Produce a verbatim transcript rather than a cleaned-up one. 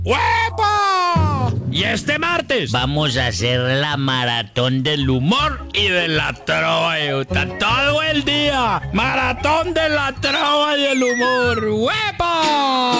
¡Huepa! Y este martes vamos a hacer la maratón del humor y de la trova, Yuta. Todo el día. Maratón de la trova y el humor. ¡Huepa!